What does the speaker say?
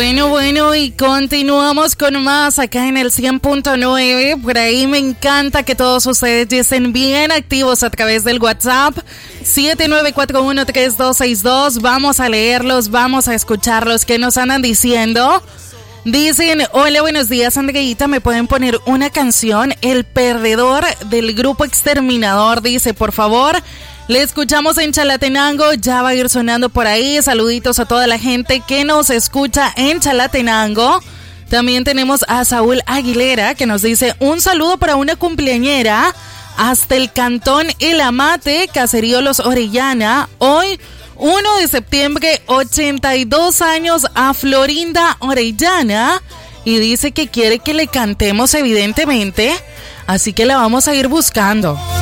Bueno, y continuamos con más acá en el 100.9. Por ahí me encanta que todos ustedes ya estén bien activos a través del WhatsApp 79413262. Vamos a leerlos, vamos a escucharlos. ¿Qué nos andan diciendo? Dicen, hola, buenos días, Andreita, ¿me pueden poner una canción? El Perdedor del grupo Exterminador, dice, por favor. Le escuchamos en Chalatenango, ya va a ir sonando por ahí. Saluditos a toda la gente que nos escucha en Chalatenango. También tenemos a Saúl Aguilera que nos dice, un saludo para una cumpleañera hasta el Cantón El Amate, Caserío Los Orellana. Hoy, 1 de septiembre, 82 años a Florinda Orellana. Y dice que quiere que le cantemos, evidentemente. Así que la vamos a ir buscando.